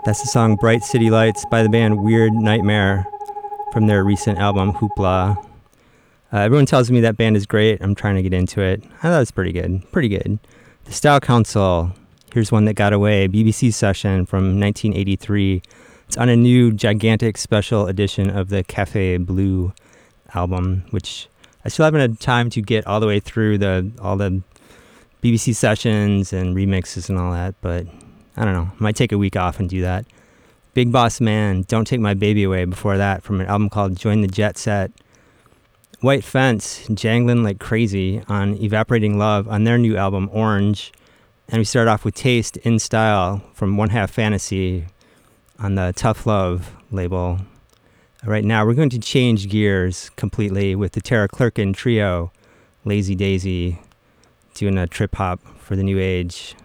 That's the song Bright City Lights by the band Weird Nightmare from their recent album Hoopla. Everyone tells me that band is great. I'm trying to get into it. I thought it was pretty good. Pretty good. The Style Council. Here's one that got away. BBC session from 1983. It's on a new gigantic special edition of the Cafe Blue album, which I still haven't had time to get all the way through all the BBC sessions and remixes and all that, but I don't know. Might take a week off and do that. Big Boss Man, Don't Take My Baby Away before that from an album called Join the Jet Set. White Fence, Jangling Like Crazy on Evaporating Love on their new album Orange. And we start off with Taste in Style from One Half Fantasy on the Tough Love label. Right now we're going to change gears completely with the Tara Clerkin Trio, Lazy Daisy, doing a trip hop for the new age.